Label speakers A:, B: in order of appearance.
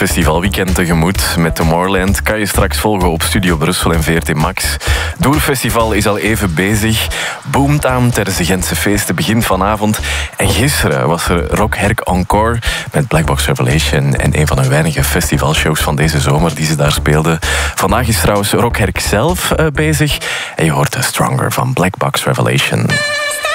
A: festivalweekend tegemoet. Met Tomorrowland kan je straks volgen op Studio Brussel en VRT Max. Doerfestival is al even bezig. Boomtown tijdens de Gentse feesten begint vanavond. En gisteren was er Rock Herk Encore met Black Box Revelation. En een van de weinige festivalshows van deze zomer die ze daar speelden. Vandaag is trouwens Rock Herk zelf bezig. En je hoort Stronger van Black Box Revelation.